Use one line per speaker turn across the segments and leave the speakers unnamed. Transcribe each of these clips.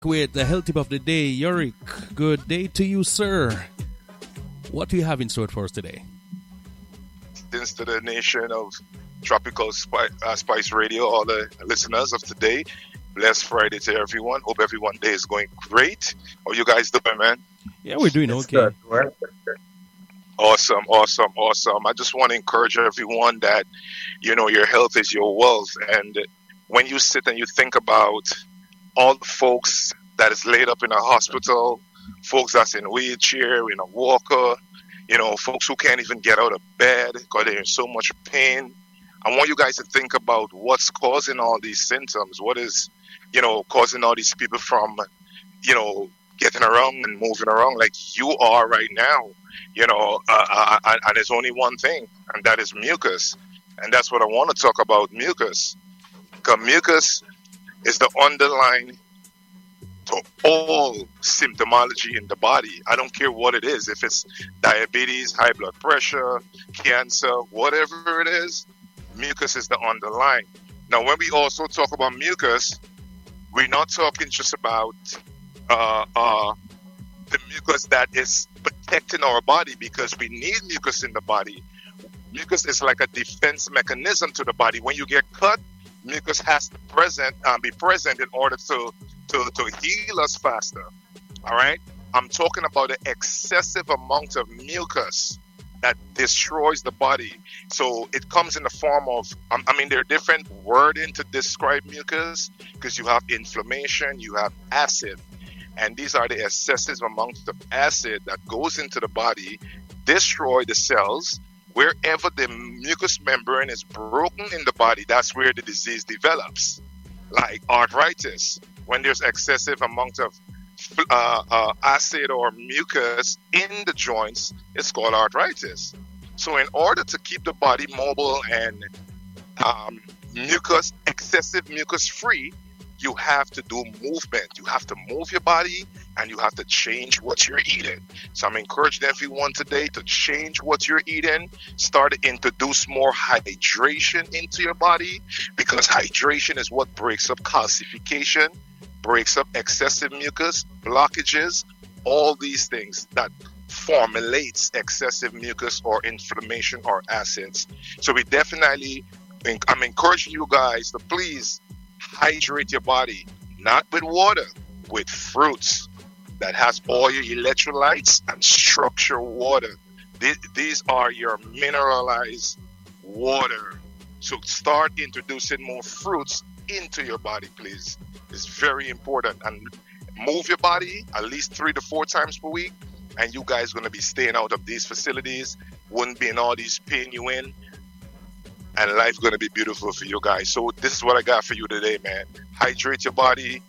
with the health tip of the day. Yorick, good day to you, sir. What do you have in store for us today?
Thanks to the nation of Tropical Spice Radio, all the listeners of today. Blessed Friday to everyone. Hope everyone day is going great. How you guys doing, man?
Yeah, we're doing okay.
Awesome. I just want to encourage everyone that, your health is your wealth. And when you sit and you think about all the folks that is laid up in a hospital, folks that's in a wheelchair, in a walker, folks who can't even get out of bed because they're in so much pain. I want you guys to think about what's causing all these symptoms. What is, causing all these people from, getting around and moving around like you are right now. And there's only one thing, and that is mucus. And that's what I want to talk about, mucus. Because mucus is the underlying to all symptomology in the body. I don't care what it is. If it's diabetes, high blood pressure, cancer, whatever it is, mucus is the underlying. Now, when we also talk about mucus, we're not talking just about the mucus that is protecting our body, because we need mucus in the body. Mucus is like a defense mechanism to the body. When you get cut, mucus has to be present in order to heal us faster. All right? I'm talking about the excessive amount of mucus that destroys the body. So it comes in the form of, there are different wording to describe mucus, because you have inflammation, you have acid. And these are the excessive amount of acid that goes into the body, destroy the cells. Wherever the mucous membrane is broken in the body, that's where the disease develops. Like arthritis, when there's excessive amount of acid or mucus in the joints, it's called arthritis. So in order to keep the body mobile and excessive mucus free, you have to do movement. You have to move your body, and you have to change what you're eating. So I'm encouraging everyone today to change what you're eating. Start to introduce more hydration into your body, because hydration is what breaks up calcification, breaks up excessive mucus, blockages, all these things that formulates excessive mucus or inflammation or acids. So I'm encouraging you guys to please hydrate your body, not with water, with fruits that has all your electrolytes and structured water. These are your mineralized water. So start introducing more fruits into your body, please. It's very important. And move your body at least 3 to 4 times per week, and you guys going to be staying out of these facilities, wouldn't be in all these pain you in, and life's going to be beautiful for you guys. So this is what I got for you today, man. Hydrate your body,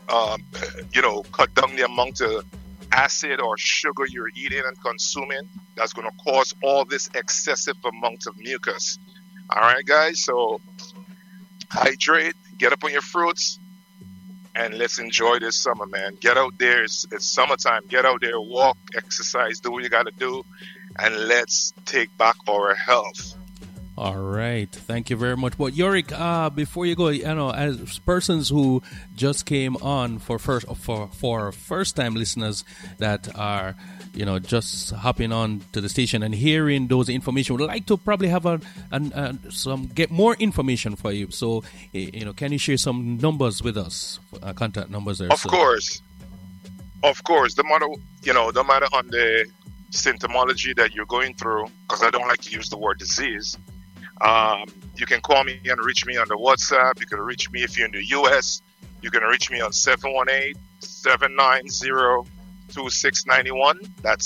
cut down the amount of acid or sugar you're eating and consuming. That's going to cause all this excessive amount of mucus. All right, guys? So hydrate, get up on your fruits, and let's enjoy this summer, man. Get out there. It's summertime. Get out there, walk, exercise, do what you got to do, and let's take back our health.
All right. Thank you very much. But Yorick, before you go, as persons who just came on for first-time listeners that are, just hopping on to the station and hearing those information, would like to probably have get more information for you. So, can you share some numbers with us, contact numbers there?
Of course. No matter on the symptomology that you're going through, because I don't like to use the word disease. You can call me and reach me on the WhatsApp. You can reach me if you're in the U.S. You can reach me on 718-790-2691. That's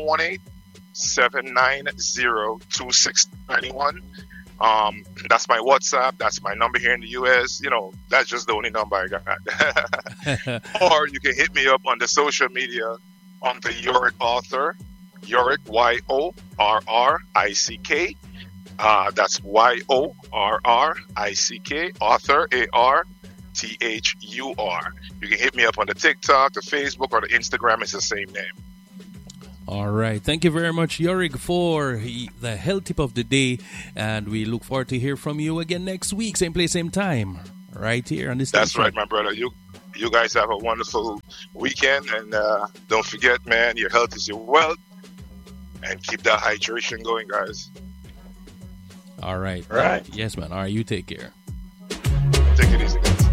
718-790-2691. That's my WhatsApp. That's my number here in the U.S. That's just the only number I got. Or you can hit me up on the social media on the Yorick Author. Yorick, Y-O-R-R-I-C-K. That's Y-O-R-R-I-C-K, author, A-R-T-H-U-R. You can hit me up on the TikTok, the Facebook, or the Instagram. It's the same name.
All right. Thank you very much, Yorick, for the health tip of the day. And we look forward to hear from you again next week. Same place, same time. Right here on this station.
That's right, my brother. You guys have a wonderful weekend, and don't forget, man, your health is your wealth, and keep that hydration going, guys.
All right.
All right.
Yes, man. All right, you take care.
Take it easy, guys.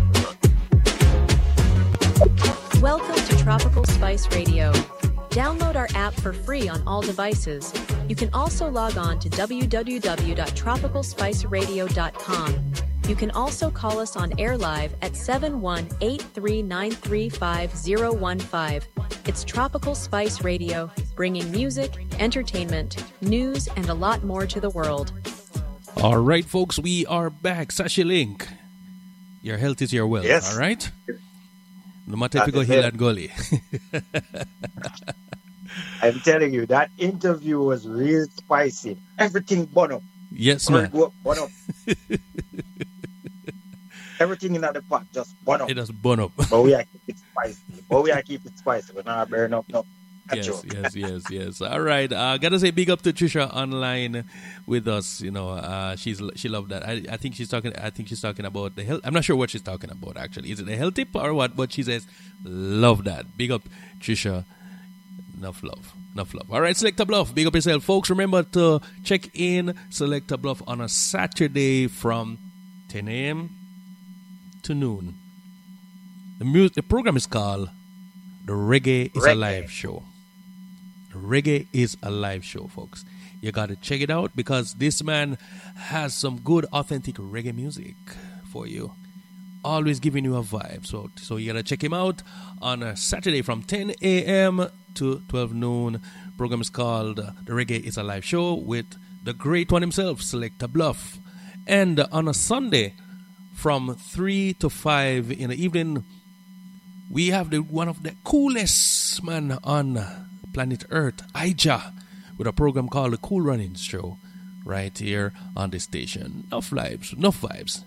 Welcome to Tropical Spice Radio. Download our app for free on all devices. You can also log on to www.tropicalspiceradio.com. You can also call us on air live at 718-393-5015. It's Tropical Spice Radio, bringing music, entertainment, news, and a lot more to the world.
All right, folks, we are back. Sashi Link. Your health is your wealth.
Yes.
All right? No matter if you go hill and gully.
I'm telling you, that interview was real spicy. Everything bun up.
Yes, man.
Bun up. Everything in the pot just bun up.
It does burn up.
But we are keep it spicy. We're not burn up no.
Yes. All right. Gotta say big up to Trisha online with us. You know, she loved that. I think she's talking about the health. I'm not sure what she's talking about actually. Is it a health tip or what? But she says, love that. Big up Trisha. Enough love. All right, Selector Bluff. Big up yourself, folks. Remember to check in Selector Bluff on a Saturday from 10 a.m. to noon. The program is called The Reggae is a Live Show. Reggae is a live show, folks. You got to check it out because this man has some good, authentic reggae music for you. Always giving you a vibe. So you got to check him out on a Saturday from 10 a.m. to 12 noon. Program is called The Reggae is a Live Show with the great one himself, Selector Bluff. And on a Sunday from 3 to 5 in the evening, we have one of the coolest man on planet Earth, Ija, with a program called The Cool Runnings Show right here on the station. Enough vibes.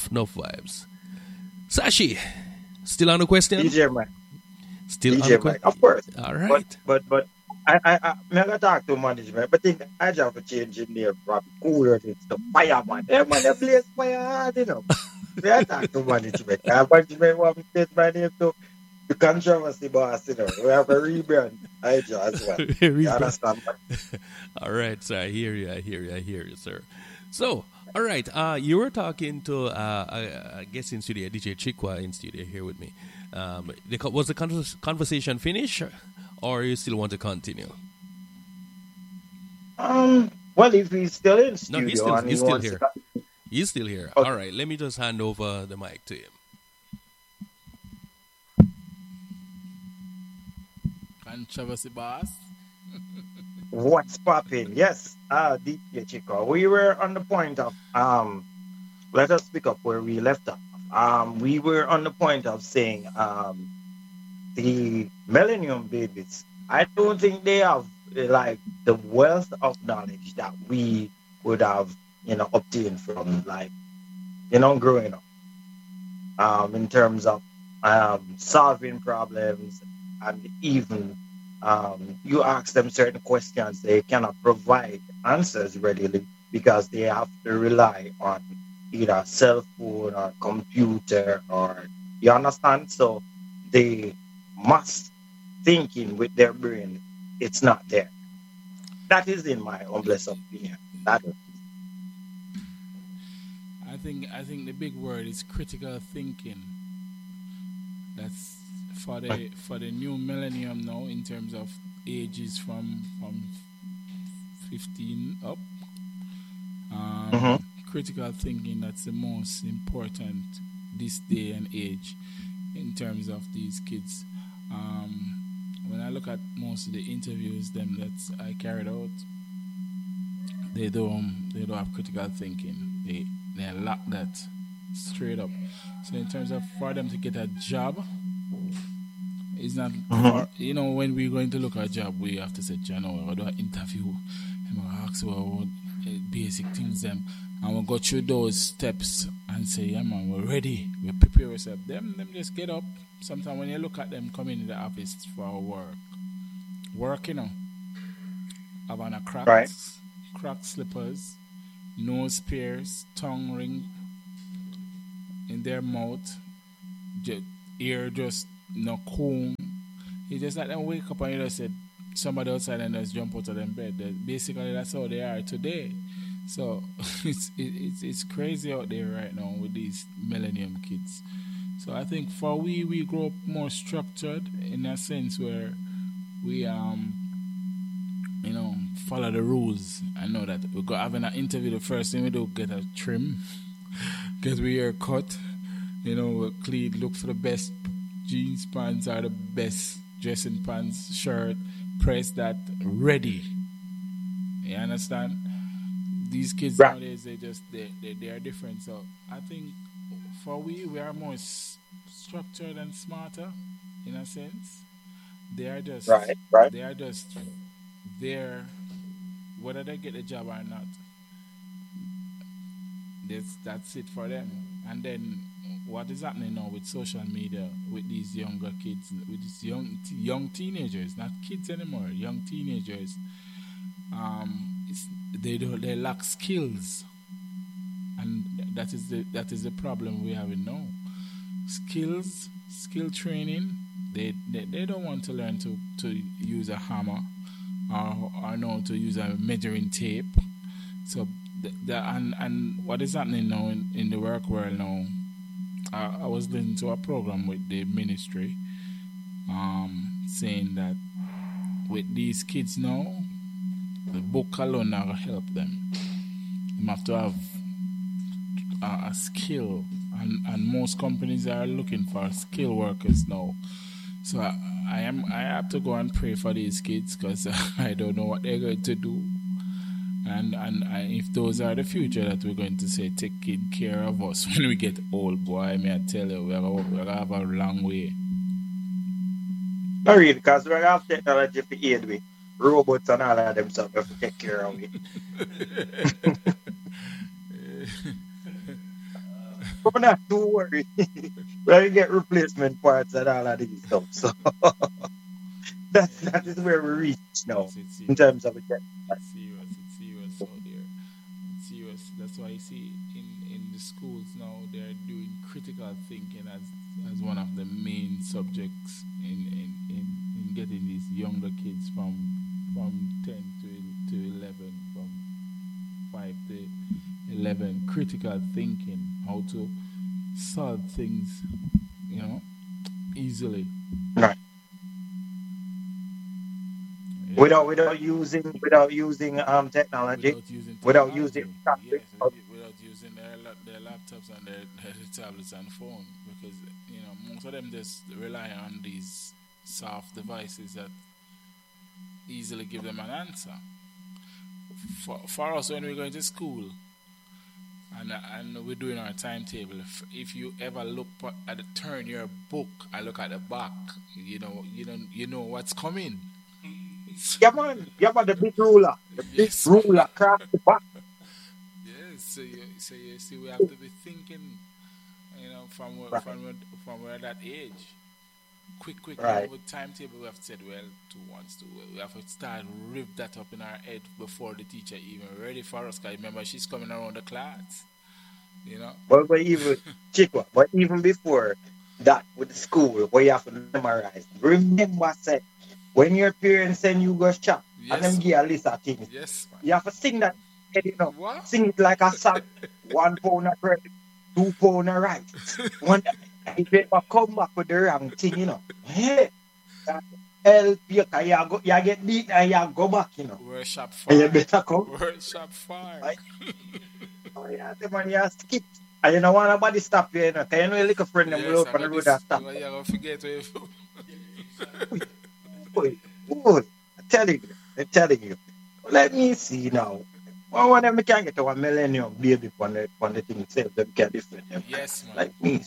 Sashi, still on the question?
DJ Mike.
Still
DJ
on the
Mike,
question?
of course.
All right.
But I gotta talk to management, but think I just have to change him name from Cooler to Fireman. That man that plays fire hard, you know. I talk to management. Management want to change my name to the controversy boss, you know. We have a rebrand. I just as well. You understand?
All right, sir. I hear you, sir. So, all right. You were talking to a guest in studio, DJ Chikwa in studio here with me. Was the conversation finished, or you still want to continue?
Well, if he's still in studio,
no, he's still here.
To...
He's still here.
Okay.
All right. Let me just hand over the mic to him.
Controversy boss.
What's popping? Yes, DJ Chico. We were on the point of let us pick up where we left off. We were on the point of saying the Millennium Babies. I don't think they have like the wealth of knowledge that we would have, obtained from growing up. In terms of solving problems, and even you ask them certain questions, they cannot provide answers readily because they have to rely on either cell phone or computer, or you understand. So they must thinking with their brain. It's not there. That is in my humblest opinion. That is.
I think the big word is critical thinking. That's for the new millennium now, in terms of ages from 15 up. Critical thinking, that's the most important this day and age in terms of these kids. When I look at most of the interviews that I carried out, they don't have critical thinking. They lack that straight up. So in terms of for them to get a job, it's not when we're going to look at a job, we have to say, we'll do an interview and we'll ask about basic things them, and we'll go through those steps and say, yeah man, we're ready, we prepare ourselves. Them just get up. Sometimes when you look at them coming in the office for work, having a cracked slippers, nose pierced, tongue ring in their mouth, ear just no comb. You just let them wake up and you just said somebody outside and just jump out of them bed. Basically, that's how they are today. So it's crazy out there right now with these millennium kids. So I think for we grow up more structured in a sense where we follow the rules. I know that we go having an interview. The first thing we do, get a trim, get we hair cut. We clean, look for the best jeans pants or the best dressing pants, shirt, press that, ready. You understand? These kids nowadays, they are different. So I think for we are more structured and smarter in a sense. They are just They are just there, whether they get the job or not. That's it for them. And then what is happening now with social media, with these younger kids, with these young teenagers, not kids anymore, young teenagers, they lack skills, and that is the problem we have now. Skill training. They don't want to learn to use a hammer or know to use a measuring tape. So and what is happening now in the work world now? I was listening to a program with the ministry, saying that with these kids now, the book alone not gonna help them. You have to have a skill, and most companies are looking for skill workers now. So I have to go and pray for these kids because I don't know what they're going to do. And if those are the future that we're going to say taking care of us when we get old, boy, may I tell you, we're going to have a long way.
Not really, because we have technology to aid with robots and all of them, so we have to take care of it. We're not too worried. We get replacement parts and all of these stuff. So that is where we reach now in terms of it.
It's serious out there. It's serious. That's why you see in the schools now they're doing critical thinking as one of the main subjects in getting these younger kids from 10 to 11, from 5 to 11. Critical thinking, how to solve things, easily.
Right.
Yeah.
Without using technology, without using
their laptops and their tablets and phone, because most of them just rely on these soft devices that easily give them an answer. For us, when we're going to school and we're doing our timetable, if you ever turn your book and look at the back, you know what's coming.
Yeah, man, the big ruler. The big ruler across the back.
Yes, so you see, we have to be thinking, from we're at that age. Quick,
right.
With timetable, we have said, 2 1 2. We have to start rip that up in our head before the teacher even ready for us. Cause remember, she's coming around the class.
But even before that, with the school, where you have to memorize. Remember, said when your parents send you go shop, and them give a list of things.
Yes, man.
You have to sing that.
What?
Sing it like a song. 1 pound of bread, 2 pound of rice. If you ever come back with the wrong thing, hey, help you, you get beat and you go back,
We're shop far.
And you better come.
We're shop far.
Right? The man, you skip. And you don't want nobody stop you, Because you know your little friend them will out on the road and stop.
You're going to forget where
Boy, I'm telling you. Let me see now. One of them can get to 1 millennium baby on the thing itself. Them can different them.
Yes, man.
Like me.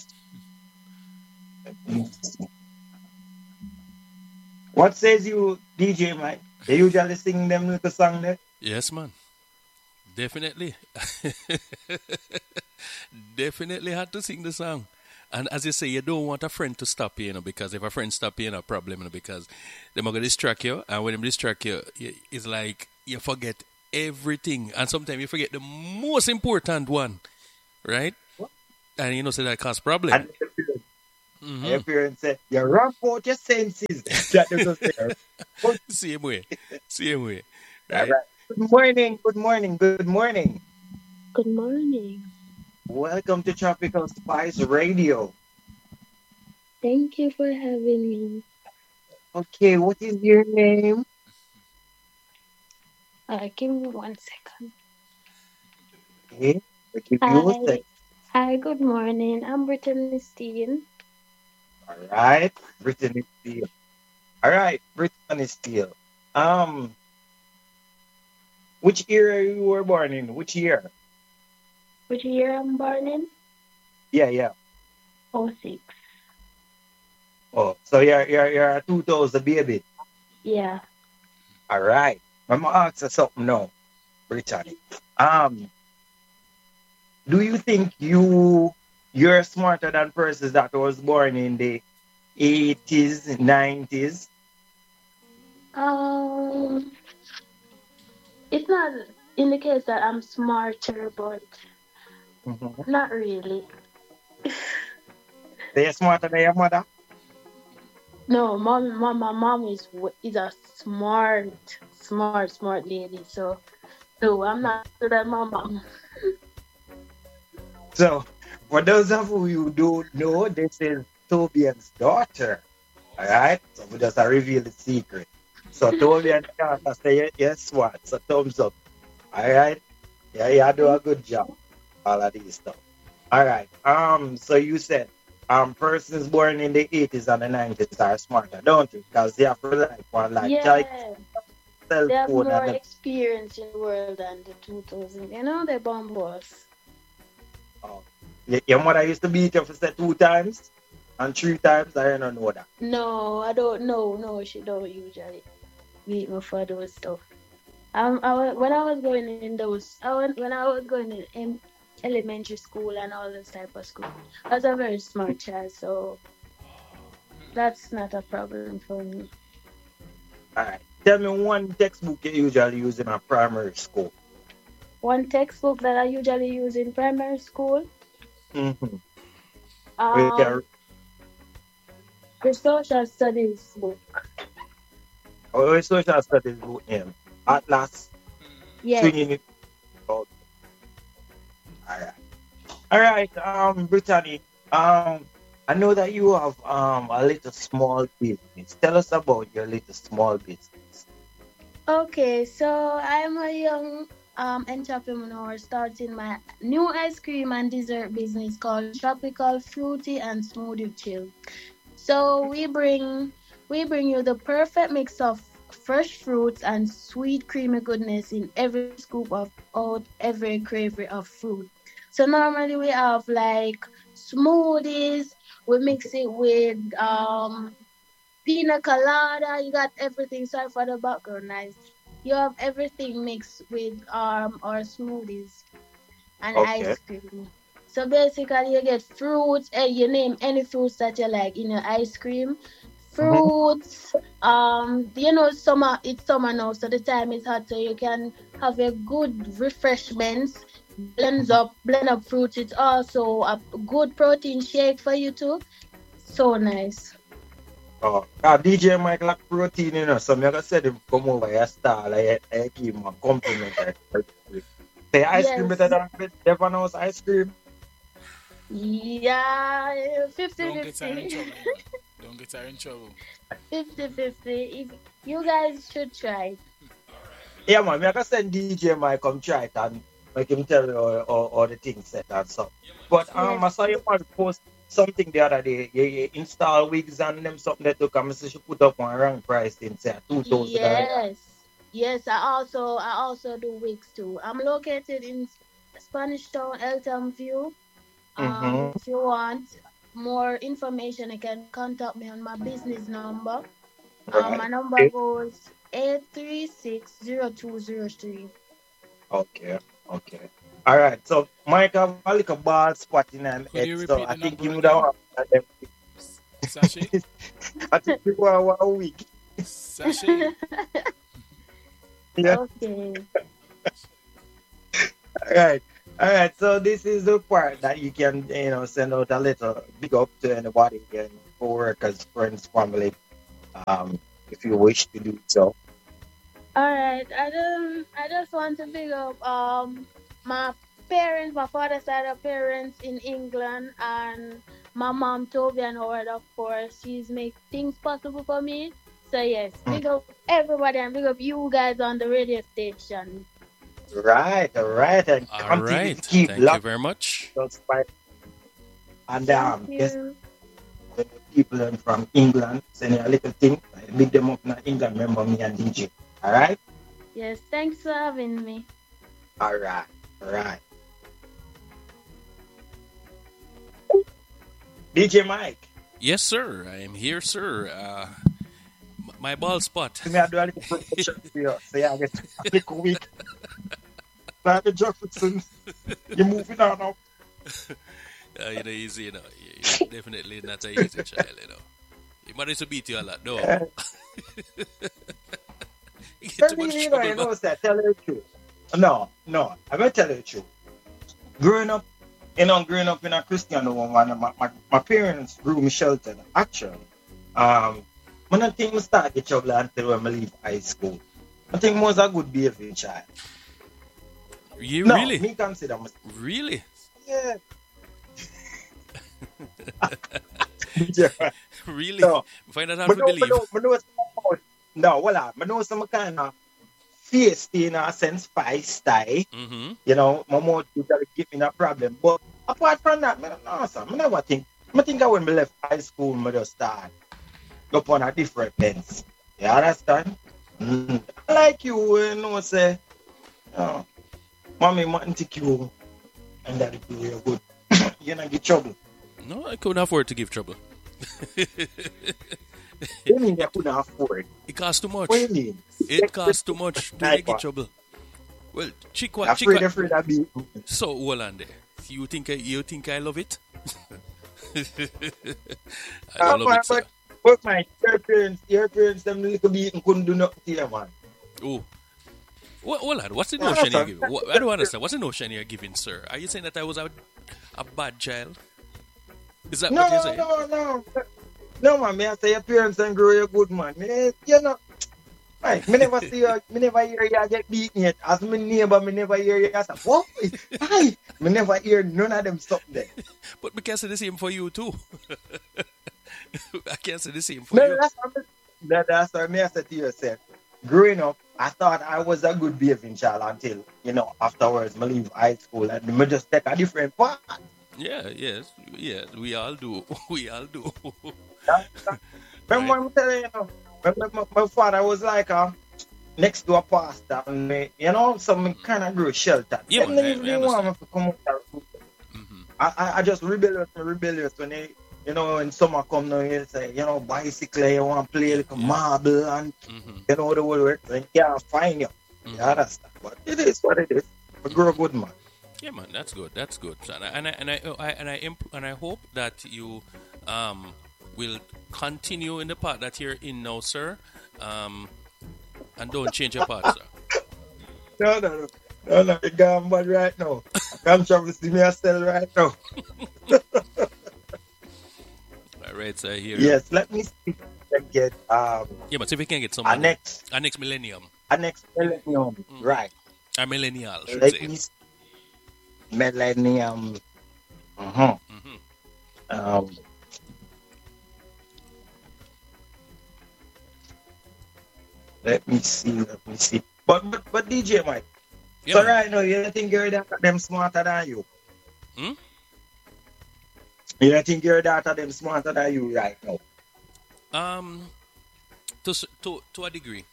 What says you, DJ Mike? They usually sing them little song there?
Yes, man. Definitely. Definitely had to sing the song. And as you say, you don't want a friend to stop you, because if a friend stop you, a problem, because they're going to distract you. And when they distract you, it's like you forget everything. And sometimes you forget the most important one, right?
What?
And so that causes problem.
And your parents say, you ramp out your senses. That they just say, "Oh,
Same way. Same way.
all
Right.
right. Good morning, good morning, good morning.
Good morning.
Welcome to Tropical Spice Radio.
Thank you for having me.
Okay, what is your name?
Give me 1 second.
Okay, I give you a
Hi.
sec.
Hi, good morning. I'm Brittany Steen.
All right, Brittany Steele. All right, Brittany Steele. Um, which year you were born in? Which year?
Which year I'm born in?
Yeah, yeah.
Oh, 06.
Oh, so you're a 2000 baby.
Yeah.
All right. I'm gonna ask you something now, Brittany. Um, do you think you're smarter than persons that was born in the 80s, 90s?
Um, it's not in the case that I'm smarter, but
Mm-hmm.
not really.
They're smarter than your mother?
No, my mom is a smart lady. So, no, I'm not better than my mom.
So, for those of you who don't know, this is Tobian's daughter. All right. So, we just reveal the secret. So, Tobian's daughter say, yes, what? So, thumbs up. All right. Yeah, you do a good job. All of these stuff. All right. So you said persons born in the 80s and the 90s are smarter, don't you? Because they have to rely on like child
Yeah.
cell
They have
phone
more
and
experience in the world than the 2000. You know, they're bomb boss.
uh, your mother used to beat you for say 2 times and 3 times. I don't know that.
No, I don't know. No, she don't usually beat me for those stuff. When I was going in those, when I was going in elementary school and all this type of school, I was a very smart child, so that's not a problem for me.
All right. Tell me one textbook you usually use in a primary school.
One textbook that I usually use in primary school,
Mm-hmm. We
um,
can,
the social studies book.
social studies book name. Atlas,
Yes.
swinging it. All right. All right, Brittany, I know that you have a little small business. Tell us about your little small business.
Okay, so I'm a young entrepreneur starting my new ice cream and dessert business called Tropical Fruity and Smoothie Chill. So we bring you the perfect mix of fresh fruits and sweet creamy goodness in every scoop of out every craving of fruit. So normally we have like smoothies, we mix it with pina colada, you got everything. Sorry for the background noise. You have everything mixed with our smoothies and
Okay.
ice cream. So basically, you get fruits, and you name any fruits that you like in your ice cream.
Mm-hmm.
Fruits, summer. It's summer now, so the time is hot, so you can have a good refreshments. Blend up fruits. It's also a good protein shake for you too. So nice.
Oh, DJ Mike like protein, so I'm gonna say him come over your style. I give him a compliment. Say ice cream better
Yes.
than Devon House ice cream.
Yeah,
Don't get her in
50-50.
trouble, you know. Don't get her in trouble.
50-50. If you guys should try.
Yeah, man, I can send DJ Mike come try it and make him tell you all the things set and stuff. But I
Yes.
saw you man post something the other day. You install wigs and them something that took and she put up one rank price in say $2,000.
Yes. Yes, I also do wigs too. I'm located in Spanish Town, Eltham View.
Mm-hmm.
If you want more information, you can contact me on my business number. My
Right.
number
Okay.
goes 8360203.
Okay. Okay. All right. So Mike have a little bald spot in him
Could
head,
you
so
repeat
I
the
think
number
he would have
again?
them.
Sachet?
I think he would have a wig.
Sachet?
Yeah.
Okay.
All right. All right, so this is the part that you can, send out a little big up to anybody and co-workers, friends, family, if you wish to do so.
All right. I just want to big up my parents, my father's side of parents in England, and my mom Toby and Howard, of course. She's make things possible for me. So yes, big up everybody and big up you guys on the radio station.
Right, all right, and
All
continue
right.
to keep
Thank you
locked
very much.
and
Thank
yes,
you.
the people from England send you a little thing. I big them up in England. Remember me and DJ. All right,
Yes, thanks for having me.
all right, all right. DJ Mike,
Yes, sir. I am here, sir. My ball spot.
let me do a little promotion for you. So yeah, I get a little week. Like the Jeffersons, you're moving on now.
Easy, You're definitely not an easy child, He managed to beat you a lot, no. You get too much trouble, man.
Tell you the truth. No, I'm gonna tell you the truth. Growing up in a Christian home, my parents grew me sheltered. Actually, I don't think I start get trouble until when I leave high school. I think I was a good behaving child.
You
No,
really?
me consider myself.
Really?
Yeah. Yeah.
Really?
No.
Find that hard
But
to believe.
I know some kind of feisty in a sense, feisty.
Mm-hmm.
My mouth you gotta give me that problem. But apart from that, I don't know, sir. I never think. I think when I left high school, I just start up on a different lens. You understand? Like you, say, mommy, want to take you, and that would be real good. You not get trouble.
No, I couldn't afford to give trouble.
You mean you couldn't afford?
It costs too much.
What do you mean?
It costs too much to get trouble. Well,
Afraid of being.
So hold on there. You think I love it? I don't love it, sir.
But my your parents, them little bit couldn't do nothing to you, man.
Oh. Hold on. What's the notion you're giving? I don't understand. What's the notion you're giving, sir? Are you saying that I was a bad child? Is that what you're saying?
No, man. Me I say your parents and grow you good, man. Right, me never see you, me never hear you get beaten yet. As my neighbor, me never hear you say, what? Hi, me never hear none of them stuff there.
But we can't say the same for you too. I can't say the same for you.
That's what me I said to yourself. Growing up, I thought I was a good behaving child until, afterwards, I leave high school and me just take a different path.
Yeah, yes, we all do. We all do.
Remember when I tell you, my father was like next to a pastor, and some kind of grew shelter.
Yeah,
They
man,
didn't want me to come out there. I just rebellious when they, in summer come now, you say, bicycle, you want to play like a marble, and the whole work, and you can't find you. You understand? But it is what it is. I grow a good man.
Yeah, man, that's good. That's good. And I hope that you will continue in the path that you're in now, sir. And don't change your path, sir.
No, you're going bad right now. I can't travel to see me still right now.
All right, sir. Here.
Yes, let me see if I can get
yeah, but see if we can get some. Our next millennium.
Right.
A millennial, should
let
say.
Me see. Millennium. Let me see. But DJ Mike.
Yeah,
so
man.
right now, you don't think your data them smarter than you?
Hmm?
You don't think your data them smarter than you right now?
To a degree.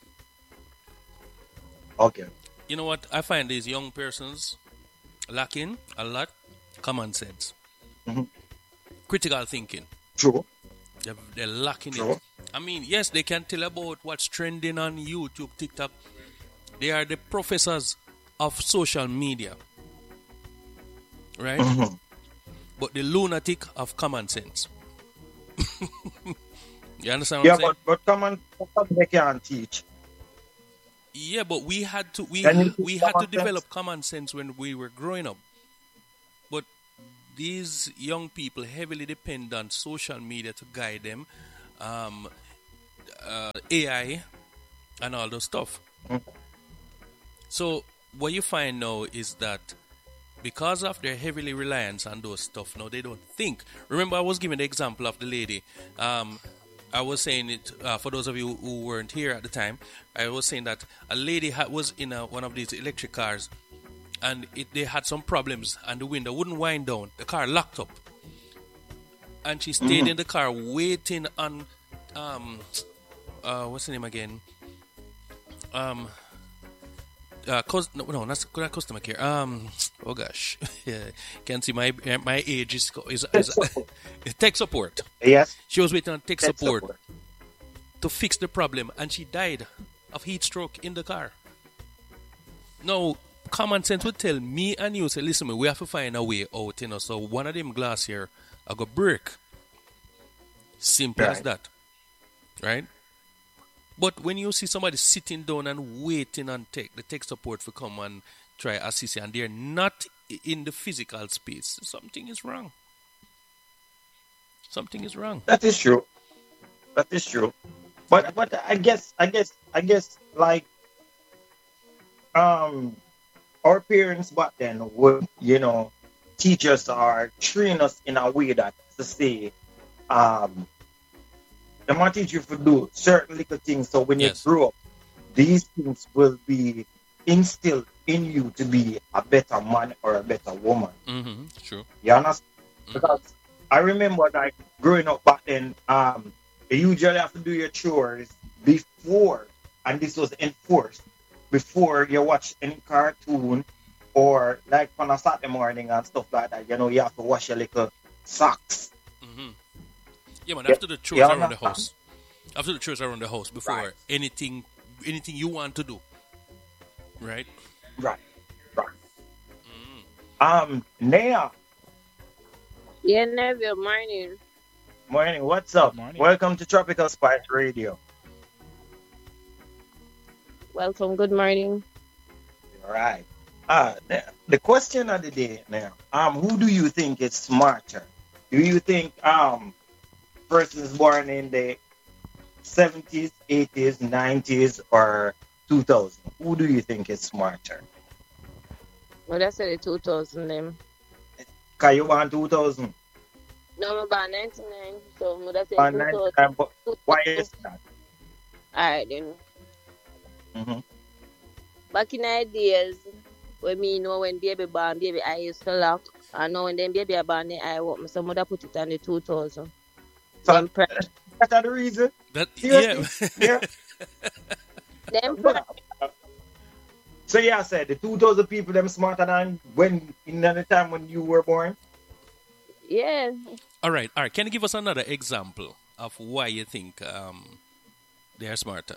Okay.
You know what? I find these young persons lacking a lot common sense, critical thinking.
True.
They're lacking
True.
it. I mean, yes, they can tell about what's trending on YouTube, TikTok. They are the professors of social media, right? But the lunatic of common sense. You understand what I'm saying?
But common sense they can't teach.
Yeah, but we had to
Can you
we
teach
had to
common sense?
develop common sense when we were growing up. these young people heavily depend on social media to guide them, um, AI, and all those stuff.
Mm.
So what you find now is that because of their heavily reliance on those stuff, now they don't think. Remember, I was giving the example of the lady. I was saying it for those of you who weren't here at the time. I was saying that a lady was in one of these electric cars, and they had some problems, and the window wouldn't wind down. The car locked up, and she stayed in the car waiting on what's the name again? No, not customer care. Oh gosh, yeah, can see my age is tech support.
Yes.
She was waiting on tech
Tech
support
support.
to fix the problem, and she died of heat stroke in the car. Now, common sense would tell me and you, say, listen, we have to find a way out, you know. So one of them glass here, I go break. Simple as
Right.
that, right? But when you see somebody sitting down and waiting on the tech support to come and try assist you, and they're not in the physical space, something is wrong. Something is wrong.
That is true. That is true. But I guess like um our parents back then would, teach us or train us in a way that to say, um they might teach you to do certain little things so when you
Yes.
grow up, these things will be instilled in you to be a better man or a better woman.
Mm-hmm. True.
You understand? Because I remember like growing up back then, you usually have to do your chores before, and this was enforced before you watch any cartoon or like on a Saturday morning and stuff like that. You have to wash your little socks.
Mm-hmm. Yeah, man.
Yeah,
After the chores
you
around the
understand?
house, after the chores around the house, before
Right.
anything you want to do, right?
Right, right. Naya,
Yeah, Neville, morning.
morning. What's up?
Good morning.
Welcome to Tropical Spice Radio.
Welcome, good morning.
All right. The question of the day now. Who do you think is smarter? Do you think persons born in the 70s, 80s, 90s, or 2000? Who do you think is smarter?
Well, that's the 2000 them.
Cause you want 2000
No, I'm about 99, so that's the
or
2000.
99, but why is that?
Alright, then.
Mm-hmm.
Back in the days, when when baby born, baby I used to lock. I know when them baby are born, the eye open. So mother put it on the 2000.
So
Them pre-
that's the reason.
That
Seriously?
yeah.
Yeah.
them pre-
So yeah, I said the 2000 people them smarter than when in the time when you were born.
yeah.
All right. Can you give us another example of why you think they are smarter?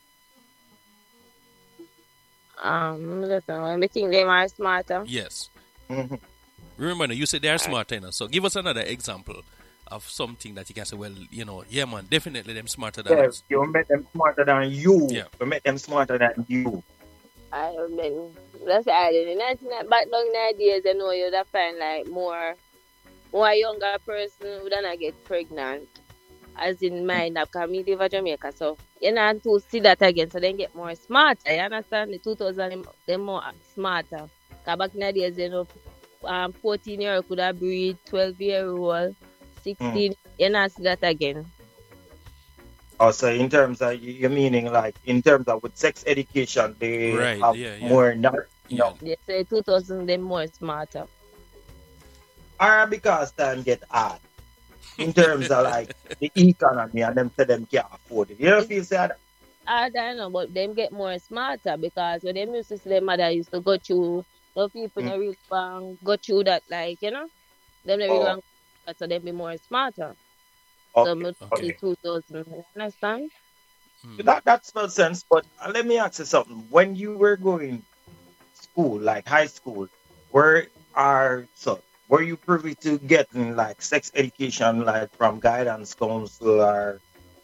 Listen, when we think them are smarter.
Yes.
Mm-hmm.
Remember, now, you said they are smarter, you know. So give us another example of something that you can say, well, yeah, man, definitely them smarter than
Yeah,
us.
you make them smarter than you.
Yeah.
You make them smarter than you.
I mean, that's I did. Back down in the days, you'd have find like more younger person would not get pregnant. As in mind that because me live in Jamaica, so you know to see that again, so then get more smarter. You understand? The 2000 them more smarter. Cause back in the days, 14-year-old could have breed, 12-year-old, 16. You know see that again.
Also, in terms of you're meaning like in terms of with sex education, they
Right,
have
yeah, yeah.
more knowledge.
Yeah.
They say 2000 them more smarter.
Or because time get hard. In terms of like the economy and them say them can't afford it. You don't feel sad?
I don't know, but them get more smarter because when them used to see their mother used to go through, no people no really go through that, like, them no really
Oh.
want so them be more smarter. So
Okay.
me
Okay.
2000, you understand?
That's no sense. But let me ask you something. When you were going school, like high school, were you privy to getting like sex education like from guidance counsel or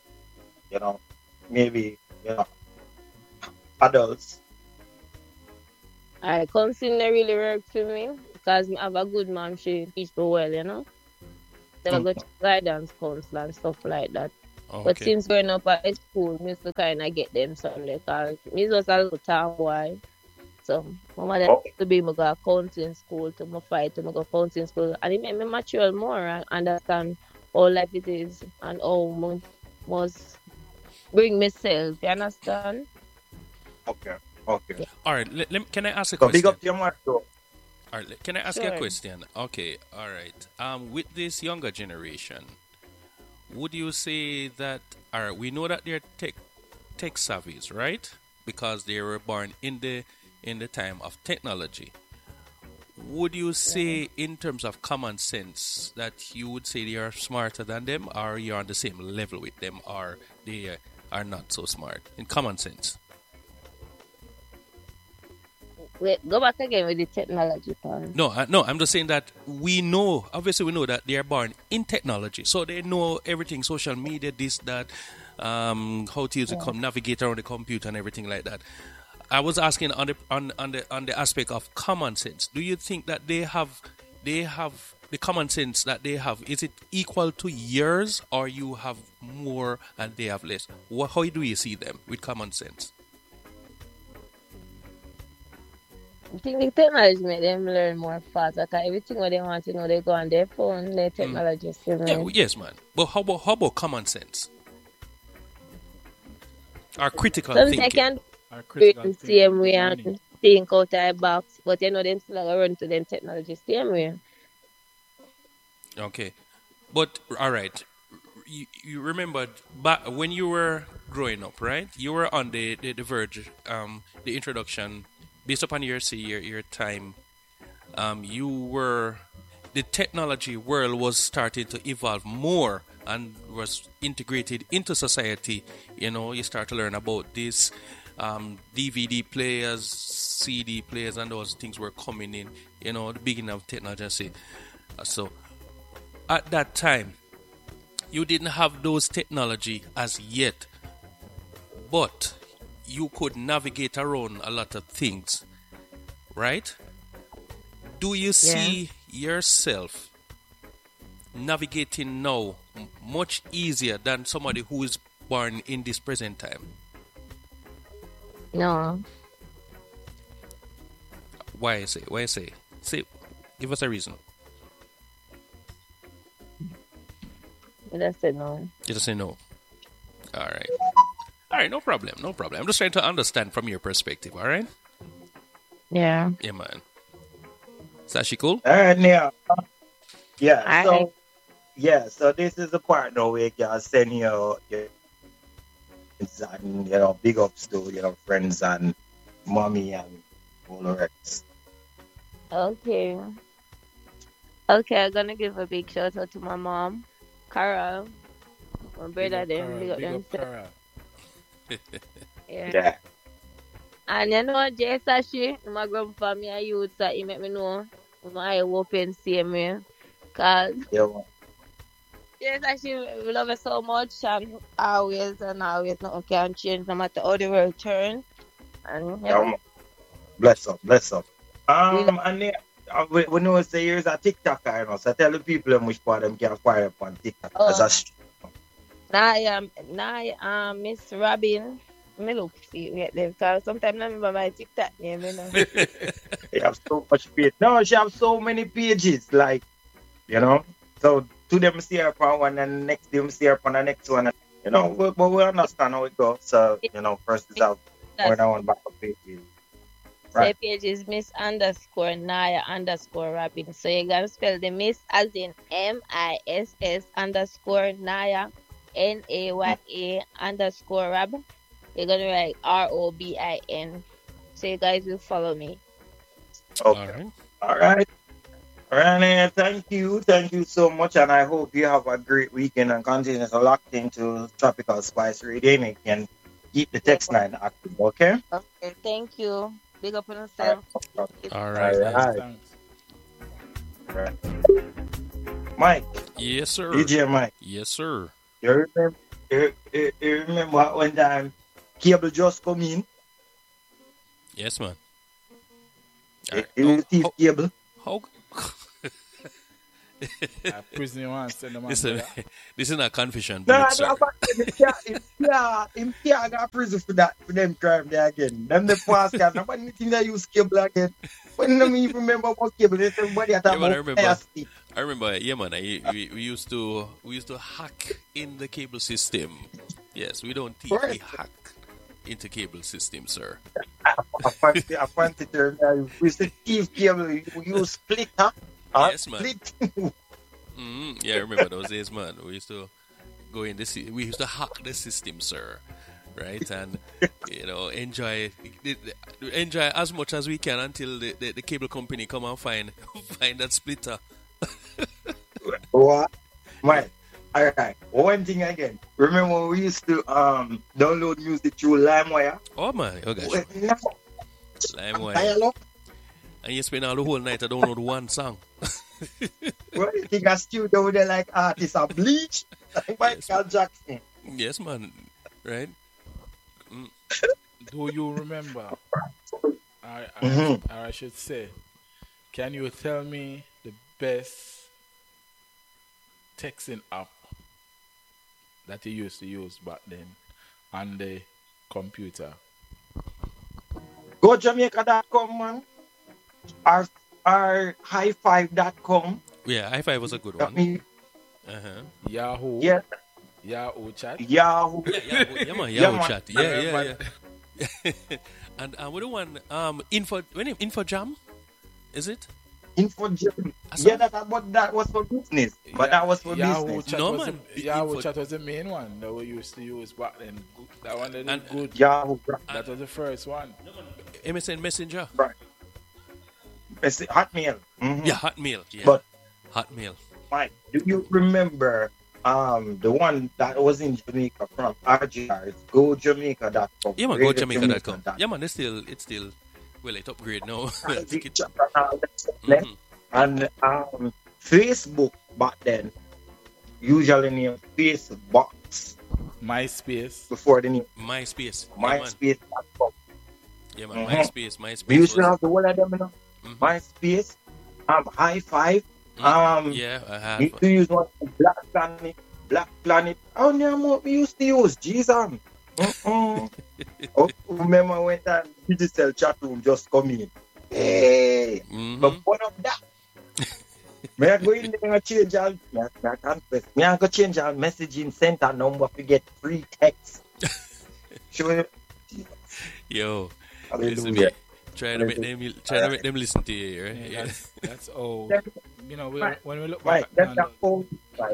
maybe adults?
I counseling no really work for me. because I have a good mom, she teach me well, you know. So I go to guidance council and stuff like that. But
Okay.
since growing up at school, me used to kind of get them Sunday because me was a little tomboy. So my mother used to be me go counseling school to my fight to me go counseling school. And it made me mature more and understand how life it is and how must bring myself. You understand?
Okay.
Yeah.
All right. Can I ask a
So big
question?
up to your mother.
All right. Can I ask you a
Sure.
question? Okay. All right. With this younger generation, would you say that? All right. We know that they're tech savvies, right? Because they were born in the time of technology. Would you say, in terms of common sense, that you would say they are smarter than them, or you're on the same level with them, or they are not so smart in common sense?
Wait, go back again with the technology part.
No, I'm just saying that obviously we know that they are born in technology, so they know everything, social media, this, that, how to use navigate around the computer and everything like that. I was asking on the aspect of common sense. Do you think that they have the common sense that they have? Is it equal to yours, or you have more and they have less? How do you see them with common sense?
I think the technology make them learn more fast. Because everything what they want to know, they go on their phone, their technology still
Yeah,
learn.
yes, man. But how about common sense? Or critical
Sometimes
thinking?
can
Our
do it
critical
the
thinking
same way
journey.
and think out of the box, but you know them still gonna run to them technology same way.
Okay, but all right. You remembered back when you were growing up, right? You were on the verge, the introduction, based upon your time. The technology world was starting to evolve more and was integrated into society. You start to learn about this. DVD players, CD players, and those things were coming in. The beginning of technology. So at that time, you didn't have those technology as yet, but you could navigate around a lot of things, right? Do you see yourself navigating now much easier than somebody who is born in this present time?
No.
Why say? Say, give us a reason.
That's it, no.
You just say no. All right, no problem. I'm just trying to understand from your perspective, all right?
Yeah.
Yeah, man. Is that she cool?
All right, now. Yeah.
I
So so this is the part now where you can send your friends and big ups to friends and mommy and all the rest.
okay. Okay, I'm gonna give a big shout out to my mom, Carol, my brother, them, big up
Big up
themselves.
Cara.
Yeah.
Yeah.
And Jay Sashi, my grandpa, me and youth, so he make me know my eye open same way. Cause
Yeah. Man.
Jay Sashi, we love it so much and always nothing can change no matter how the world turns. And
Yeah, man. Bless up. And then, we know it's the years of TikTok, so tell the people which part them can acquire upon TikTok as a
now Miss Robin. Me look see get them because sometimes I remember my TikTok name,
They have so much page. No, she have so many pages, So to them see her upon one and next them see her upon the next one. But we understand how it goes. So, first is have more than one backup pages.
Right. The page is Miss _ Naya _ Robin. So you gotta spell the Miss as in MISS _ Naya NAYA _ Rob. You're gonna write ROBIN. So you guys will follow me.
Okay. All right. Rene, thank you so much, and I hope you have a great weekend and continue to lock into Tropical Spice Radio and you can keep the text line active, okay?
Okay, thank you. Big up on yourself.
All right.
Thanks.
All right. Mike.
Yes, sir.
DJ Mike.
Yes, sir.
You remember one time cable just come in?
Yes, man.
You thief cable?
How?
Prison one send them
This is this is not confession,
No,
but sir.
him can't go prison for that, for them crime there again. Them the past can nobody think they use cable again. When them even remember what cable, they say everybody at
Yeah, man, I
about
remember.
fire stick.
I remember. Yeah, man. We used to hack in the cable system. Yes, we don't teach. We
Right.
hack into cable system, sir.
I fancy term. We used to thief cable. We use split, huh?
Yes, man.
Split.
Yeah, I remember those days, man. We used to go in this. We used to hack the system, sir. Right, and enjoy as much as we can until the cable company come and find that splitter.
What? Right. All right. One thing again. Remember when we used to download music through LimeWire?
Oh man, oh gosh,
Well, now,
LimeWire.
dial-up.
And you spend all the whole night to download one song.
Well, you think a studio there like artists are Bleach, like Michael Jackson.
Yes, man. Right?
Do you remember?
Mhm.
Or I should say, can you tell me the best texting app that you used to use back then on the computer?
Go Jamaica.com, man. Or high5.com.
Yeah, i5 was a good
I
one.
mean,
Yahoo?
yeah,
Yahoo chat?
Yahoo.
Yeah, man.
Yeah,
Yahoo
man.
chat. Yeah. And what the one? Infojam? Is it?
Infojam.
That's
Yeah,
all.
that was for business. But that was for
Yahoo
business.
chat
No,
was
man.
Yahoo
Info-
chat was the main one that we used to use back then. That one that
And-
is good.
Yahoo.
That was the first one.
MSN Messenger.
Right. It's Hotmail. Mhm.
Yeah, Hotmail. Yeah.
But
Hotmail.
Mike, do you remember the one that was in Jamaica from RGR? It's GoJamaica.com.
Yeah, man.
Radio
Go Jamaica.com.
Jamaica.
Yeah, man. It's still. Well, it upgrade now. I think it-
Mhm. And Facebook back then, usually named Facebox
MySpace.
before the name
MySpace. Yeah, man.
MySpace.com.
Yeah, man.
Mhm.
MySpace.
We
MySpace
used to
was.
have the whole of them, you know.
Mhm.
MySpace, High5.
Yeah, I
We used
have.
to use one Black Planet. Oh, no, we used to use Jesus. Oh, remember when that digital chat room just come in? Hey, but
Mhm.
one of that. May I go in there and change all? I confess. May I go change our messaging center number to get free text? Sure.
Yo, listen to me.
Hallelujah.
Trying to make them listen to you, right?
Yeah,
Yeah.
that's old. You know,
Right.
when we look
Right,
back
that's
on
the whole right.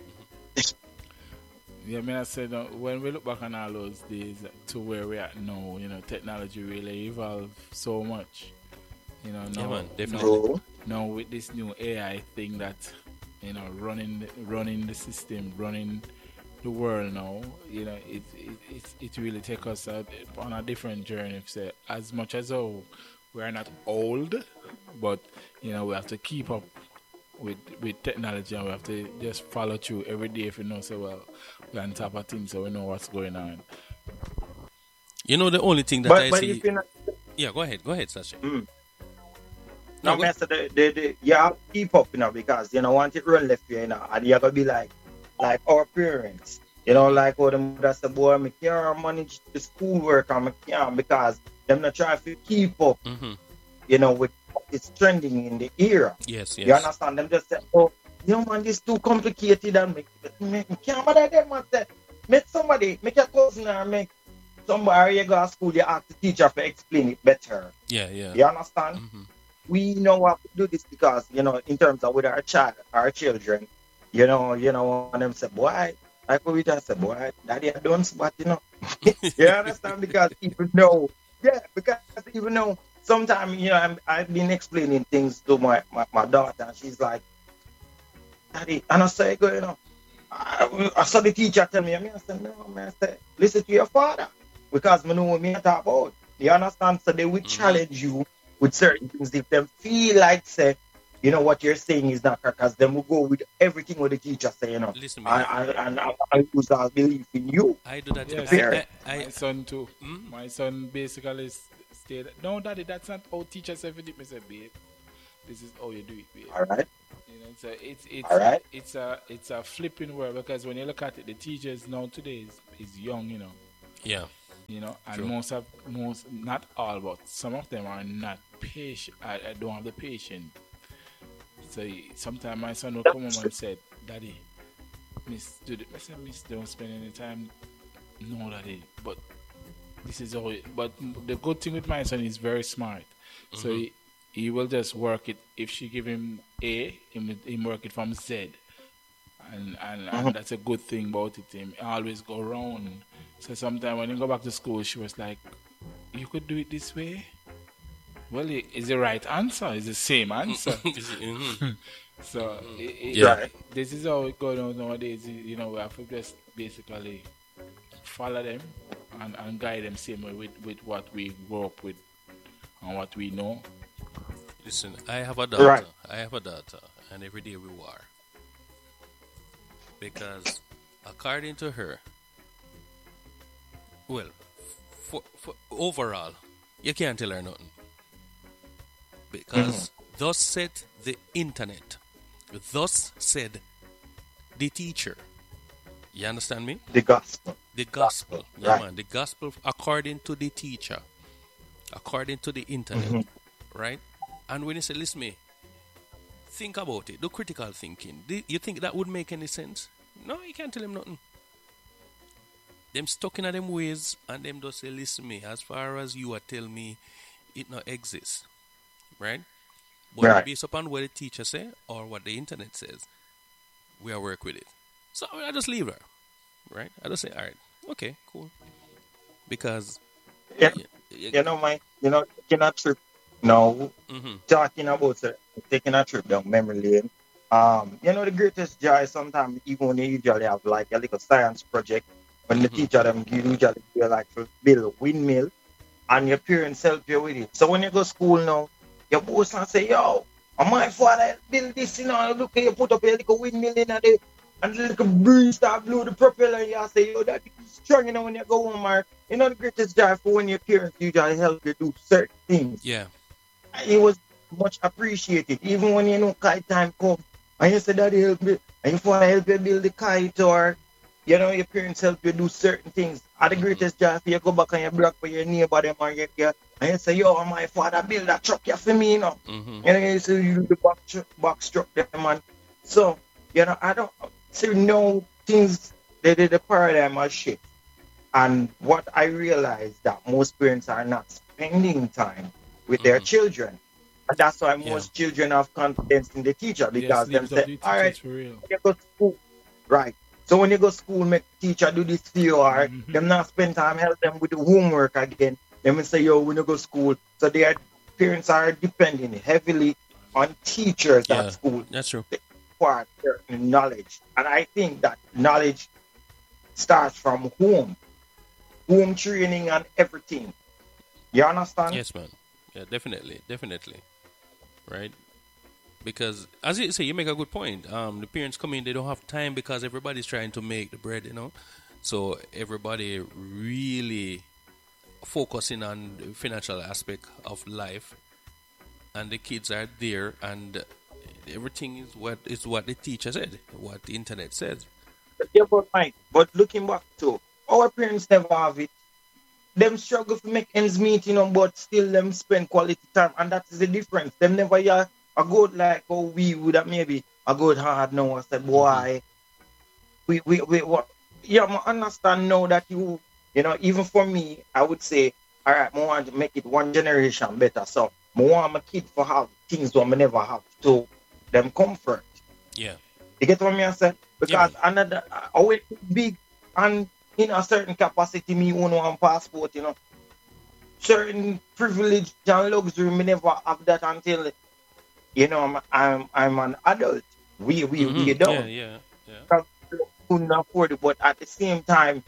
yeah, I said when we look back on all those days to where we're at now, you know, technology really evolved so much. You know, now,
Yeah, man, definitely.
So,
now with this new AI thing that running the system, running the world now, you know, it really takes us out on a different journey. Say, as much as we're not old, but you know, we have to keep up with technology, and we have to just follow through every day if we know so well we're on top of things, so we know what's going on.
You know the only thing that I
but
see.
if you're not,
Yeah, go ahead, Sasha.
no,
No, go-
man, so you have to keep up, you know, because you know, once it run left here, you know, and you're gonna be like our parents, you know, like how the mother say, boy, I can't manage the schoolwork, and I can't because them not trying to keep up,
Mm-hmm.
you know, with it's trending in the era.
Yes,
You
yes.
understand? Them just say, oh, you know, man, this too complicated and make can't bother them, man. Say, make somebody, make your cousin or make somebody you go to school, you ask the teacher to explain it better.
Yeah, yeah.
You understand?
Mm-hmm.
We know how to do this because, you know, in terms of with our children, you know, and them say, boy, like what we just say, boy, daddy, I don't, but you know, you understand? Because even though, sometimes, you know, I've been explaining things to my daughter, and she's like, daddy, and I say, you know, I saw the teacher tell me, I said, no, man, I said, listen to your father, because I know what me talk about. You understand? So they will challenge you with certain things if them feel like, say, you know, what you're saying is not correct, because then will go with everything what the teacher say, you know.
Listen, me.
I lose our belief in you.
I do that.
Yes,
Fair.
my son too.
Hmm?
My son basically stayed. No, daddy, that's not how teachers say it. Me say, babe, This is how you do it, babe.
All right.
You know, so
All right.
it's a flipping world because when you look at it, the teachers now today is young, you know.
Yeah.
You know, and
True.
most not all, but some of them are not patient. I don't have the patience. So sometimes my son will come home and said, "Daddy, Miss, I said, Miss, don't spend any time. No, Daddy, but this is all. But the good thing with my son is very smart. So he will just work it. If she give him A, he work it from Z, and that's a good thing about it. Him always go around. So sometimes when he go back to school, she was like, "You could do it this way." Well, it's the right answer. It's the same answer. So this is how it goes on nowadays. You know, we have to just basically follow them and guide them same way with what we grew up with and what we know.
Listen, I have a daughter.
Right.
I have a daughter, and every day we war. Because according to her, well, for overall, you can't tell her nothing. Because thus said the internet, thus said the teacher. You understand me?
The gospel.
The gospel. Yeah,
Right.
man. The gospel according to the teacher, according to the internet, right? And when you say, listen me, think about it, do critical thinking. You think that would make any sense? No, you can't tell them nothing. Them stuck in them ways and them just say, listen me, as far as you are tell me, it not exists. Right? But
Right.
based upon what the teacher say or what the internet says, we are work with it. So I just leave her. Right? I just say, all right, okay, cool. Because
Yeah. You know, taking a trip. No, talking about taking a trip down memory lane. You know, the greatest joy sometimes, even when you usually have like a little science project, when the teacher them usually do like to build a windmill, and your parents help you with it. So when you go to school now, your boss and say, "Yo, my father build this, you know, look, you put up a little windmill in there, and the little breeze start blow the propeller, and you say, yo, that is strong, you know, when you go home, or, you know, the greatest joy for when your parents usually help you do certain things.
yeah.
It was much appreciated, even when you know kite time come, and you say, Daddy help me, and your father help you build the kite, or, you know, your parents help you do certain things. Are the greatest joy for you go back and you block for your neighbor, them, and you say, yo, my father build that truck here for me, you know. You know, you say you do the box truck them, man. So, you know, I don't see no things that the paradigm has shift. And what I realized that most parents are not spending time with their children. And that's why most children have confidence in the teacher, because them say, all right,
for real.
when you go to school, right. So when you go to school, make the teacher do this for you, or them not spend time help them with the homework again. Them will say, yo, when you go to school, so their parents are depending heavily on teachers at school.
That's true.
For certain knowledge. And I think that knowledge starts from home training and everything. You understand?
Yes, man. Yeah, definitely. Right? Because, as you say, you make a good point. The parents come in, they don't have time because everybody's trying to make the bread, you know. So everybody really focusing on the financial aspect of life, and the kids are there, and everything is what the teacher said, what the internet says.
Yeah, but Mike, but looking back to our parents never have it. Them struggle to make ends meet, you know, but still them spend quality time, and that is the difference. Them never a good like how we would have maybe a good hard now. I said, boy, we what? Yeah, I understand now that you know, even for me, I would say, all right, I want to make it one generation better. So I want my kid to have things that I never have to them comfort.
Yeah.
You get what I say? Because another always big and in a certain capacity, me own one passport, you know. Certain privilege and luxury, me never have that until, you know, I'm an adult. We don't.
Yeah.
Couldn't afford it, but at the same time,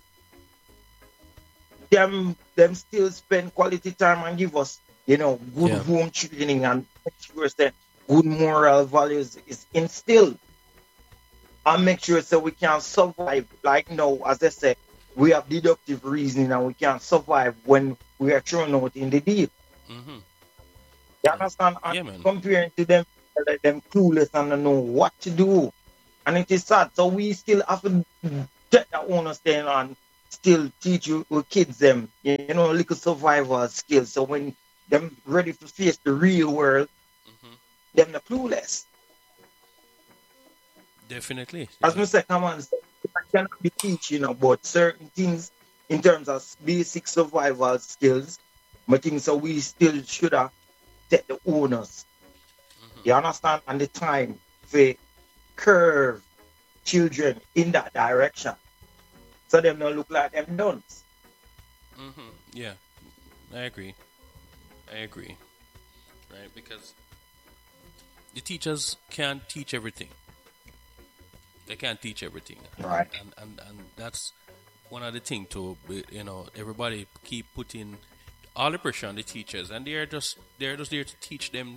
them still spend quality time and give us, you know, good home training and make sure that good moral values is instilled, and make sure so we can survive. Like now, as I said, we have deductive reasoning and we can survive when we are thrown out in the deep. You understand? And
Yeah, man.
comparing to them, like them clueless and don't know what to do. And it is sad. So we still have to get that understanding and still teach you kids them, little survival skills. So when them ready to face the real world, them the clueless.
Definitely.
As I say, come on, I cannot be teaching about certain things in terms of basic survival skills. But things so we still should have take the owners. You understand? And the time for curve children in that direction. So them don't look like them dunce.
Yeah, I agree. Right, because the teachers can't teach everything. They can't teach everything.
Right.
And that's one of the things to, everybody keep putting all the pressure on the teachers, and they're just there to teach them,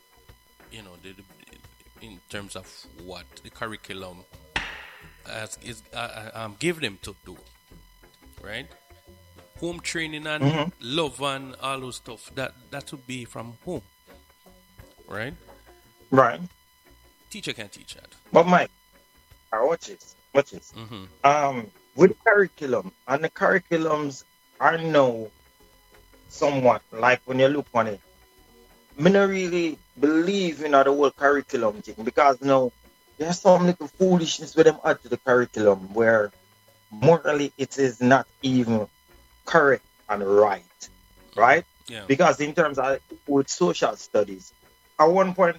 in terms of what the curriculum is give them to do, right? Home training and love and all those stuff that would be from home, right?
Right.
Teacher can't teach that.
But Mike, watch this. With curriculum, and the curriculums are now somewhat like when you look on it, I don't really believe in the whole curriculum thing, because now there's some little foolishness with them add to the curriculum where morally it is not even correct and right?
Yeah.
Because in terms of with social studies, at one point,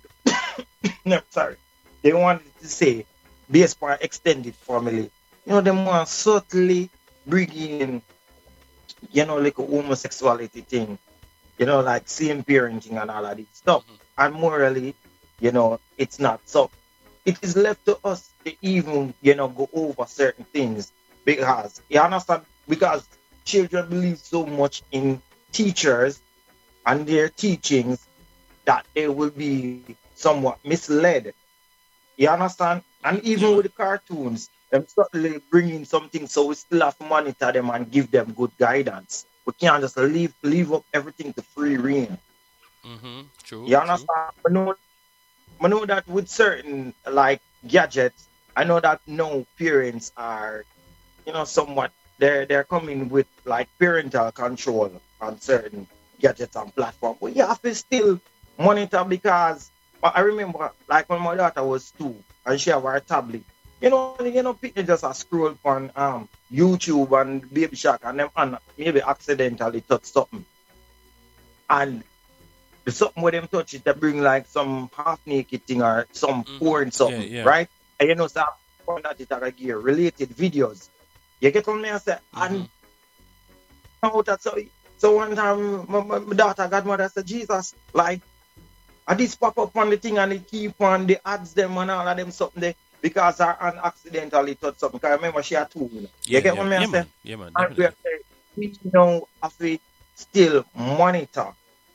they wanted to say based on extended family, they want subtly bring in, like a homosexuality thing, like same parenting and all of this stuff. And morally, it's not so. It is left to us to even, go over certain things, because, you understand, because children believe so much in teachers and their teachings that they will be somewhat misled. You understand? And even with the cartoons, them certainly bringing something, so we still have to monitor them and give them good guidance. We can't just leave up everything to free reign.
True.
You understand? I know that with certain like gadgets, I know that no parents are, somewhat they're coming with like parental control on certain gadgets and platforms. But you have to still monitor, because I remember like when my daughter was 2 and she have her tablet. People just scroll on YouTube and Baby Shark and them and maybe accidentally touch something. And the something where them touch it, they bring like some half naked thing or some porn something, right? And so that it are gear related videos. You get on me and say, and how that so one time my daughter godmother said, Jesus, like I just pop up on the thing and they keep on the ads them and all of them something there, because I accidentally touched something. Because I remember she had 2. You get what I say?
Yeah, man.
And we have to still monitor,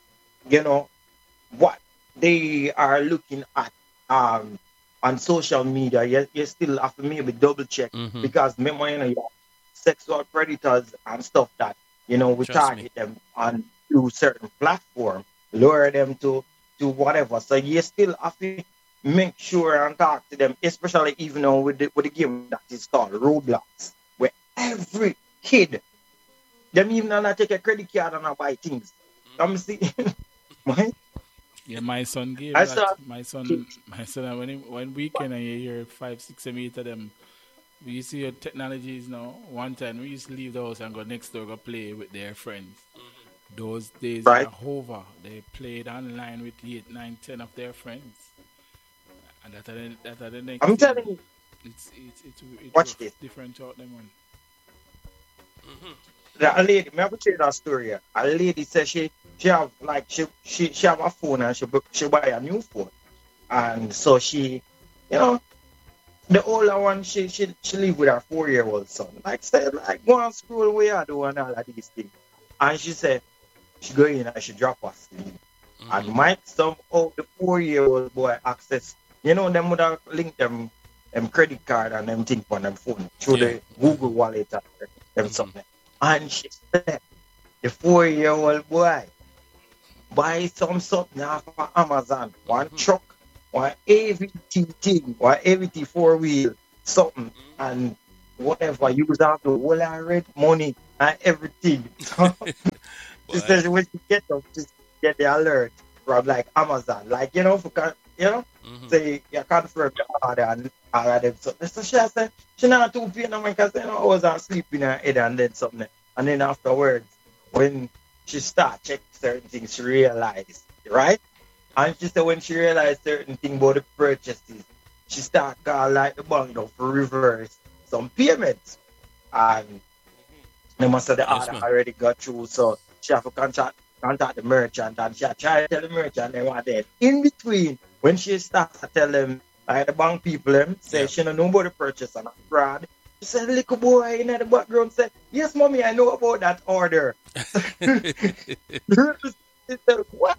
what they are looking at on social media. You still have to maybe double check, because remember, you have sexual predators and stuff that, we
Trust
target them on through certain platform, lure them to whatever. So you still have to make sure and talk to them, especially even with the game that is called Roblox, where every kid, them even not take a credit card and not buy things. I'm see.
Yeah, my son gave
I
that.
saw-
My son, when weekend and you hear 5, 6, 7, 8 of them. We used to hear technologies now. One time we used to leave the house and go next door, go play with their friends. Those days
Right.
are over. They played online with 8, 9, 10 of their friends. And that are the next
I'm
thing.
telling you,
It's
Watch
rough,
this.
different out them one.
a lady, me have to tell you that story. A lady said she have like she have a phone and she buy a new phone, and so she, the older one she live with her 4-year-old son. Like said, like go and scroll where I do and all of these things, and she said she go in and she drop her sleep. And Mike somehow the 4-year-old boy access, them would have linked them credit card and them thing on them phone through the Google wallet and them something. And she said the 4-year-old boy buy some something off of Amazon, one truck, one everything thing, one everything 4-wheel, something, and whatever, use out the whole red money and everything. She says when she get up, she get the alert from like Amazon, like say you confirm the order and all of them. So she said she not too pain because I was asleep in her head and then something, and then afterwards when she start check certain things, she realized, right? And she said when she realized certain things about the purchases, she start call like the bank for reverse some payments, and they must have the order already got through, so she have to contact the merchant, and she try to tell the merchant they want that. In between, when she starts to tell them, like the bank people, them say she don't know about the purchase and fraud. She said, little boy in the background said, yes, mommy, I know about that order. She said,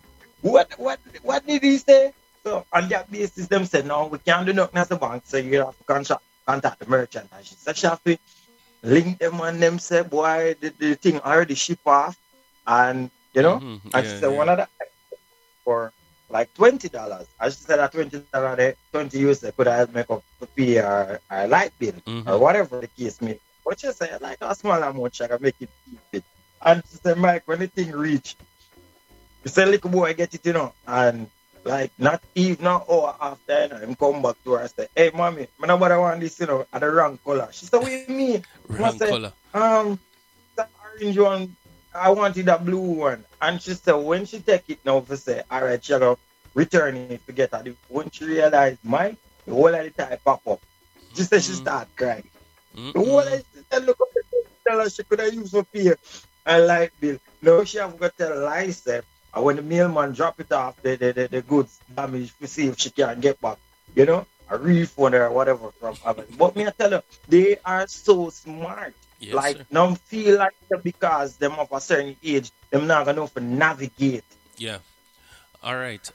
what did he say? So on that basis, them said, no, we can't do nothing as a bank, so you have to contact the merchant. And she said she have to link them and them say, boy, the thing already ship off, and and she said one of the for like $20. And she said that $20, 20 US could I make up to pay our light bill or whatever the case may be. But she said like a small amount, I can make it keep it. And she said, Mike, when the thing reach, he said, little boy, get it, and like not even an hour after, him come back to her and say, hey, mommy, nobody want this, at the wrong color. She said, what do you mean?
Wrong color.
The orange one, I wanted a blue one. And she said, when she take it now, she say, all right, she go return it to get her. When she realized, Mike, the whole of the time pop up. She said she start crying. The whole of the time, look at the dollar she could have used for pay a light bill. No, she have got to tell Liza. And when the mailman drop it off, the goods damaged to see if she can get back, a refund or whatever from Amazon. But me I tell you, they are so smart.
Yes,
like,
sir.
don't feel like because them of a certain age, them not gonna know to navigate.
Yeah. All right.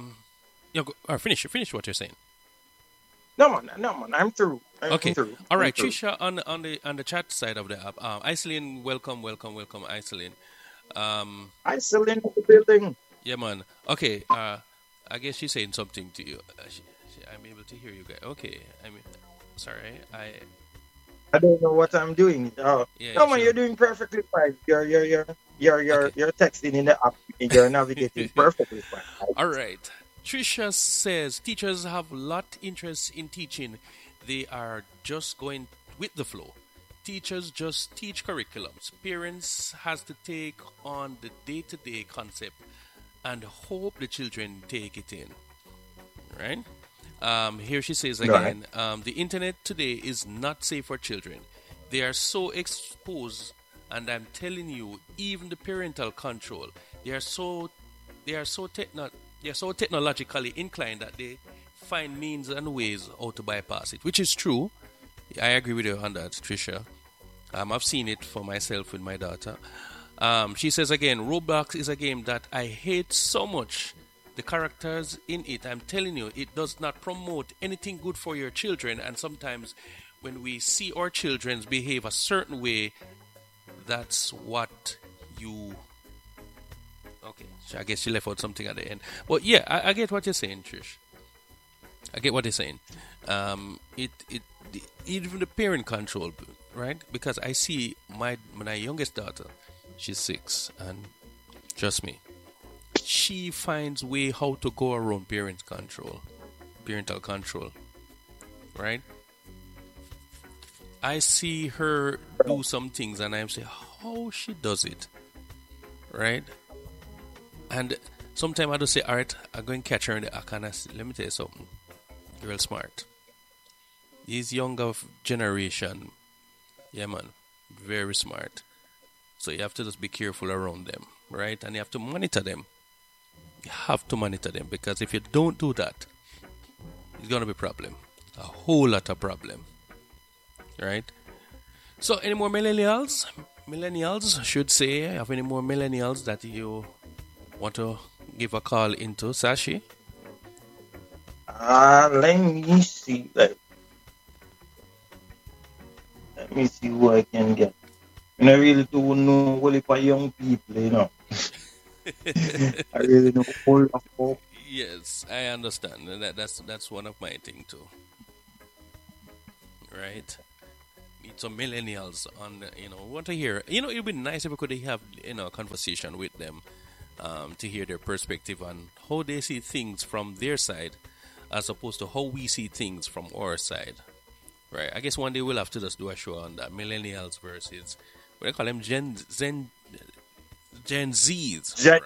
Finish what you're saying.
No man, I'm through. I'm
Okay.
through.
All right,
I'm through.
Trisha, on the chat side of the app, Iceline, welcome, Iceline.
I still in the building.
Yeah, man. Okay. I guess she's saying something to you. I'm able to hear you guys. Okay. Sorry.
I don't know what I'm doing.
Yeah,
No man,
sure.
you're doing perfectly fine. You're texting in the app. You're navigating perfectly fine.
All right. Trisha says teachers have lot interest in teaching. They are just going with the flow. Teachers just teach curriculums. Parents has to take on the day-to-day concept and hope the children take it in. Right? Here she says again, the internet today is not safe for children. They are so exposed, and I'm telling you, even the parental control, they are so technologically inclined that they find means and ways how to bypass it, which is true. I agree with you on that, Trisha. I've seen it for myself with my daughter. She says again, Roblox is a game that I hate so much. The characters in it, I'm telling you, it does not promote anything good for your children. And sometimes when we see our children behave a certain way, that's what you... Okay, so I guess she left out something at the end. But yeah, I get what you're saying, Trish. I get what you're saying. Even the parent control, right? Because I see my youngest daughter, she's 6, and trust me, she finds way how to go around parental control, right? I see her do some things, and I'm saying, how she does it, right? And sometimes I just say, all right, I'm going to catch her in the act, and let me tell you something, girl smart. These younger generation, yeah man, very smart. So you have to just be careful around them, right? And you have to monitor them. You have to monitor them, because if you don't do that, it's going to be a problem. A whole lot of problem. Right? So any more millennials? Millennials should say, have any more millennials that you want to give a call into, Sashi?
Let me see. Let me see who I can get. I really don't know what if young people, I really know all of folk.
Yes, I understand. And that's one of my thing too. Right? Meet some millennials on want to hear. It'd be nice if we could have a conversation with them, to hear their perspective on how they see things from their side, as opposed to how we see things from our side. Right? I guess one day we'll have to just do a show on that, millennials versus what do they call them, Gen Zs.
Gen